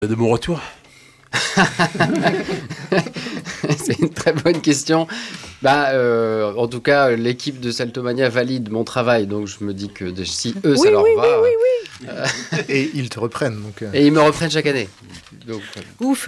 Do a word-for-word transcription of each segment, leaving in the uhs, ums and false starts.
De mon retour. C'est une très bonne question. Bah, euh, en tout cas, l'équipe de Saltomania valide mon travail, donc je me dis que si eux, oui, ça leur oui, va... Oui, oui, oui. Euh, et ils te reprennent. Donc, euh... Et ils me reprennent chaque année. Donc, euh... Ouf.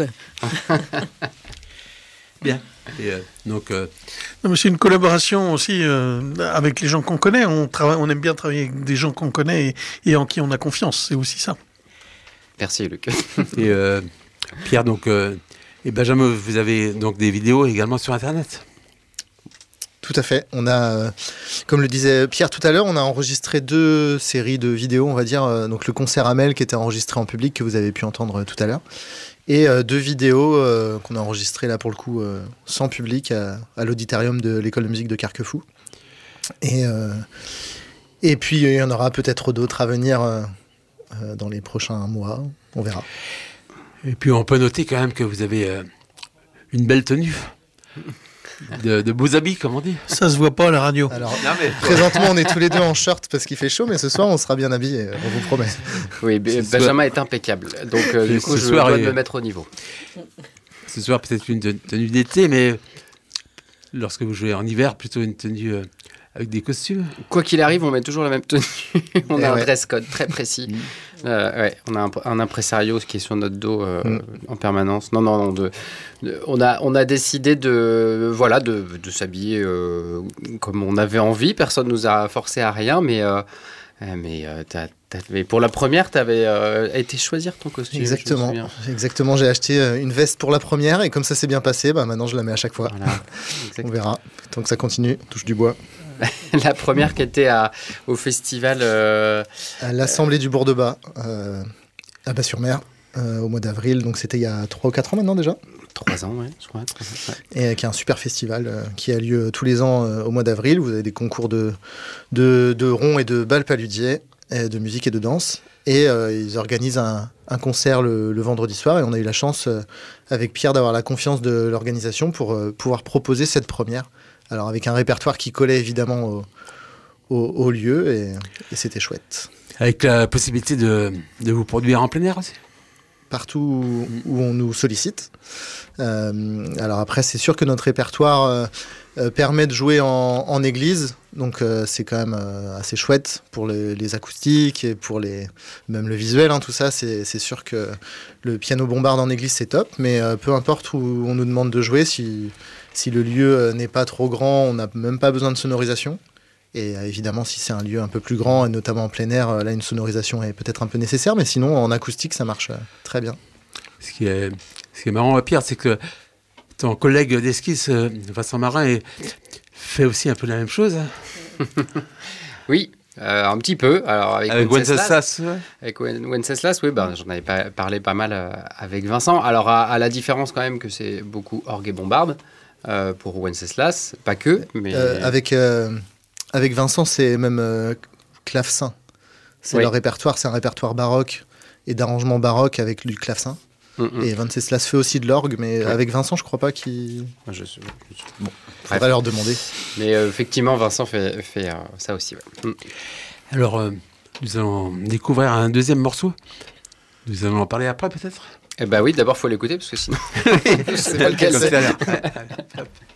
Bien. Et euh, donc, euh... non, mais c'est une collaboration aussi euh, avec les gens qu'on connaît. On, travaille, on aime bien travailler avec des gens qu'on connaît et, et en qui on a confiance. C'est aussi ça. Merci, Luc. et euh, Pierre, donc, euh, et Benjamin, vous avez donc des vidéos également sur Internet. Tout à fait. On a, euh, comme le disait Pierre tout à l'heure, on a enregistré deux séries de vidéos, on va dire. Euh, donc le concert Amel qui était enregistré en public, que vous avez pu entendre euh, tout à l'heure. Et euh, deux vidéos euh, qu'on a enregistrées là pour le coup euh, sans public à, à l'auditorium de l'école de musique de Carquefou. Et, euh, et puis il y en aura peut-être d'autres à venir euh, euh, dans les prochains mois, on verra. Et puis on peut noter quand même que vous avez euh, une belle tenue. De, de beaux habits, comme on dit. Ça se voit pas à la radio. Alors, non, mais... présentement, on est tous les deux en short parce qu'il fait chaud, mais ce soir, on sera bien habillés, on vous promet. Oui, Benjamin est impeccable, donc euh, du coup, je soir, dois et... me mettre au niveau. Ce soir, peut-être une tenue d'été, mais lorsque vous jouez en hiver, plutôt une tenue euh, avec des costumes. Quoi qu'il arrive, on met toujours la même tenue. on et a ouais. un dress code très précis. Mmh. Euh, ouais, on a un, un impresario qui est sur notre dos euh, mmh. en permanence. Non, non, non. De, de, on, a, on a décidé de, voilà, de, de s'habiller euh, comme on avait envie. Personne nous a forcé à rien, mais, euh, mais, euh, t'as, mais pour la première, tu avais euh, été choisir ton costume. Exactement. Exactement. J'ai acheté une veste pour la première et comme ça s'est bien passé, bah, maintenant je la mets à chaque fois. Voilà. On verra. Tant que ça continue, touche du bois. La première qui était à, au festival... Euh, à l'Assemblée euh, du Bourg-de-Bas, euh, à Bas-sur-Mer, euh, au mois d'avril. Donc c'était il y a trois ou quatre ans maintenant déjà. trois ans, oui, je crois. trois ans, ouais. Et qui est un super festival euh, qui a lieu tous les ans euh, au mois d'avril. Vous avez des concours de, de, de ronds et de balles paludiers, et de musique et de danse. Et euh, ils organisent un, un concert le, le vendredi soir. Et on a eu la chance, euh, avec Pierre, d'avoir la confiance de l'organisation pour euh, pouvoir proposer cette première. Alors avec un répertoire qui collait évidemment au, au, au lieu et, et c'était chouette. Avec la possibilité de, de vous produire en plein air aussi ? Partout où, où on nous sollicite. Euh, alors après, c'est sûr que notre répertoire euh, euh, permet de jouer en, en église, donc euh, c'est quand même euh, assez chouette pour les, les acoustiques et pour les, même le visuel, hein, tout ça. C'est, c'est sûr que le piano bombarde en église, c'est top, mais euh, peu importe où on nous demande de jouer, si... Si le lieu n'est pas trop grand, on n'a même pas besoin de sonorisation. Et euh, évidemment, si c'est un lieu un peu plus grand, et notamment en plein air, là, une sonorisation est peut-être un peu nécessaire. Mais sinon, en acoustique, ça marche euh, très bien. Ce qui est, ce qui est marrant, Pierre, c'est que ton collègue d'esquisse, euh, Vincent Marin, est, fait aussi un peu la même chose. Oui. Euh, un petit peu. Alors avec, avec Wenceslas. Ouais. Avec Wenceslas, oui, ben, j'en avais pas parlé pas mal euh, avec Vincent. Alors à, à la différence quand même que c'est beaucoup orgue et bombarde. Euh, pour Wenceslas, pas que, mais... Euh, avec, euh, avec Vincent, c'est même euh, clavecin. C'est oui. Leur répertoire, c'est un répertoire baroque et d'arrangement baroque avec du clavecin. Mm-hmm. Et Wenceslas fait aussi de l'orgue, mais ouais. Avec Vincent, je crois pas qu'il... Je, je, je... Bon, faudra leur demander. Mais euh, effectivement, Vincent fait, fait euh, ça aussi. Ouais. Mm. Alors, euh, nous allons découvrir un deuxième morceau. Nous allons en parler après, peut-être ? Eh ben oui, d'abord, il faut l'écouter, parce que sinon... c'est pas lequel c'est.